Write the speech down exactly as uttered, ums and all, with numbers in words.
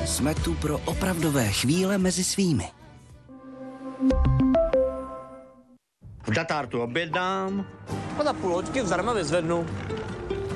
Jsme tu pro opravdové chvíle mezi svými. V Datartu objednám A za půl hoďky zdarma vyzvednu.